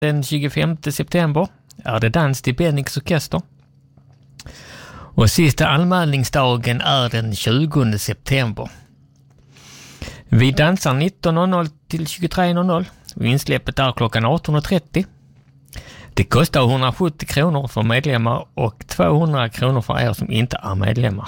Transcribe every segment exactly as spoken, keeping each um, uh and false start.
Den tjugofemte september är det dans till Bennix orkester. Och sista anmälningsdagen är den tjugonde september. Vi dansar nitton noll noll till tjugotre noll noll och insläppet är klockan arton trettio. Det kostar hundrasjuttio kronor för medlemmar och tvåhundra kronor för er som inte är medlemmar.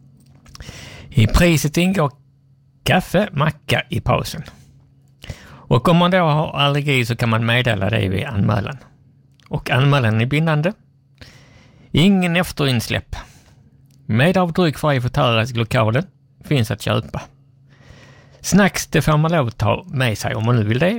I priset ingår kaffe, macka i pausen. Och om man då har allergi så kan man meddela det vid anmälan. Och anmälan är bindande. Ingen efterinsläpp. Medavdryck för att förtäras i lokalen finns att köpa. Snacks det får man lov att ta med sig om man nu vill det.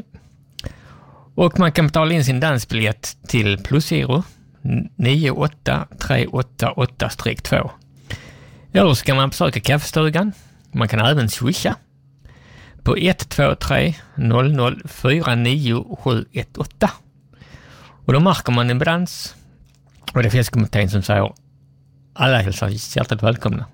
Och man kan betala in sin dansbiljett till plusgiro nio åtta tre åtta åtta två. Eller så kan man besöka kaffestugan. Man kan även swisha på ett två tre noll noll fyra nio sju ett åtta. Och då markar man en balans. Och det finns kommittén som säger alla hälsar hjärtligt välkomna.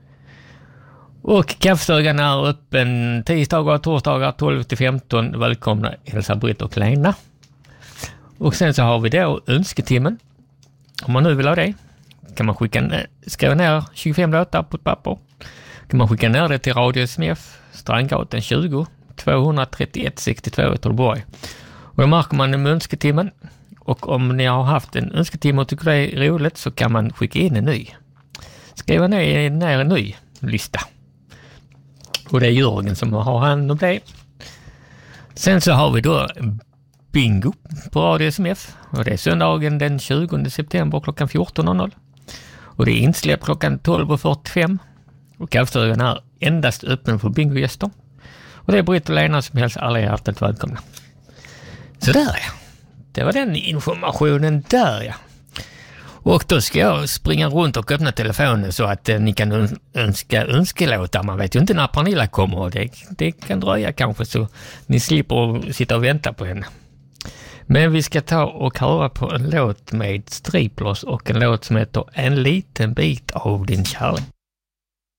Och kaffestugan är öppen tisdagar och torsdagar tolv till femton. Välkomna hälsar Britt och Lena. Och sen så har vi då önsketimmen. Om man nu vill ha det kan man skicka skriva ner tjugofem låtar på ett papper. Kan man skicka ner det till Radio S M F Strandgatan tjugo tvåhundratrettioett sextiotvå i Göteborg. Och då markar man en önsketimmen. Och om ni har haft en önsketimme och tycker det är roligt så kan man skicka in en ny. Skriva ner, ner en ny lista. Och det är Jörgen som har hand om det. Sen så har vi då bingo på Radio S M F. Och det är söndagen den tjugonde september klockan fjorton noll noll. Och det är insläpp klockan tolv fyrtiofem. Och kaffestugan är endast öppen för bingogäster. Och det är Britt och Lena som helst alla är hjärtligt välkomna. Så där ja. Det var den informationen där ja. Och då ska jag springa runt och öppna telefonen så att eh, ni kan önska önskelåtar. Man vet ju inte när Pernilla kommer och det, det kan dröja kanske så ni slipper sitta och vänta på henne. Men vi ska ta och höra på en låt med Striplers och en låt som heter En liten bit av din kärlek.